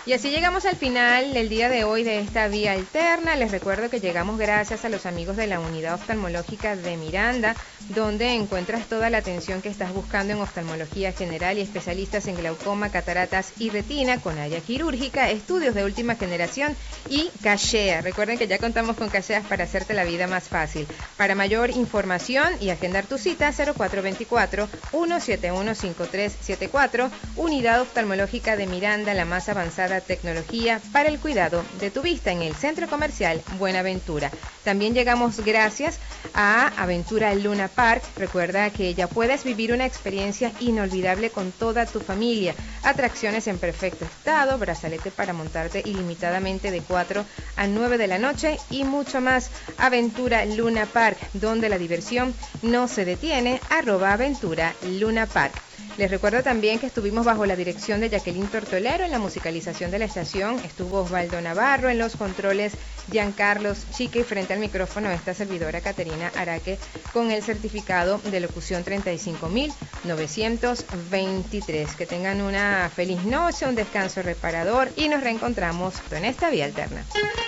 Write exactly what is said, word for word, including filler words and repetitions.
Y así llegamos al final del día de hoy de esta vía alterna. Les recuerdo que llegamos gracias a los amigos de la Unidad Oftalmológica de Miranda, donde encuentras toda la atención que estás buscando en oftalmología general y especialistas en glaucoma, cataratas y retina, con área quirúrgica, estudios de última generación y cachea. Recuerden que ya contamos con cacheas para hacerte la vida más fácil. Para mayor información y agendar tu cita, cero cuatro dos cuatro, uno siete uno, cinco tres siete cuatro, Unidad Oftalmológica de Miranda, la más avanzada tecnología para el cuidado de tu vista en el Centro Comercial Buenaventura. También llegamos gracias a Aventura Luna Park. Recuerda que ya puedes vivir una experiencia inolvidable con toda tu familia. Atracciones en perfecto estado, brazalete para montarte ilimitadamente de cuatro a nueve de la noche y mucho más. Aventura Luna Park, donde la diversión no se detiene, arroba Aventura Luna Park. Les recuerdo también que estuvimos bajo la dirección de Jacqueline Tortolero en la musicalización de la estación, estuvo Osvaldo Navarro en los controles, Giancarlos Chique, y frente al micrófono esta servidora Caterina Araque con el certificado de locución treinta y cinco mil novecientos veintitrés. Que tengan una feliz noche, un descanso reparador y nos reencontramos en esta vía alterna.